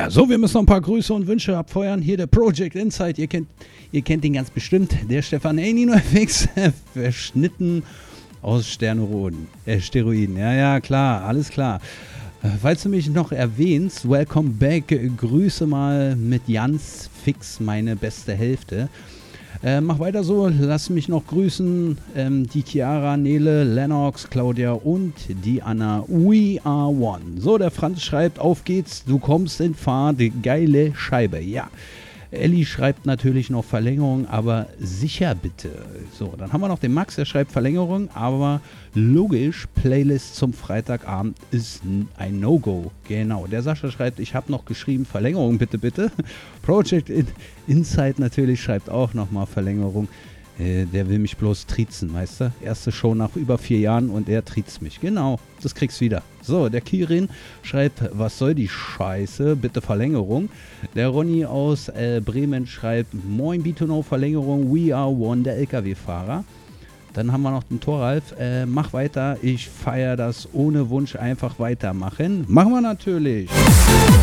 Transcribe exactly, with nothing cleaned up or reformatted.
Ja, so, wir müssen noch ein paar Grüße und Wünsche abfeuern. Hier der Project Insight, ihr kennt, ihr kennt den ganz bestimmt. Der Stefan Ninofix, verschnitten aus Sterneroden, äh, Steroiden. Ja, ja, klar, alles klar. Äh, falls du mich noch erwähnst, welcome back. Grüße mal mit Jans Fix, meine beste Hälfte. Äh, mach weiter so, lass mich noch grüßen. Ähm, die Chiara, Nele, Lennox, Claudia und die Anna. We are one. So, der Franz schreibt, auf geht's, du kommst in Fahrt, geile Scheibe. Ja, Elli schreibt natürlich noch Verlängerung, aber sicher bitte. So, dann haben wir noch den Max, der schreibt Verlängerung, aber logisch, Playlist zum Freitagabend ist ein No-Go. Genau, der Sascha schreibt, ich habe noch geschrieben, Verlängerung bitte, bitte. Project In- Insight natürlich schreibt auch nochmal Verlängerung. Äh, der will mich bloß triezen, weißt du? Erste Show nach über vier Jahren und er triezt mich. Genau, das kriegst du wieder. So, der Kirin schreibt, was soll die Scheiße? Bitte Verlängerung. Der Ronny aus äh, Bremen schreibt, moin B zwei No Verlängerung, we are one, der L K W-Fahrer. Dann haben wir noch den Thoralf, äh, mach weiter, ich feiere das ohne Wunsch, einfach weitermachen. Machen wir natürlich.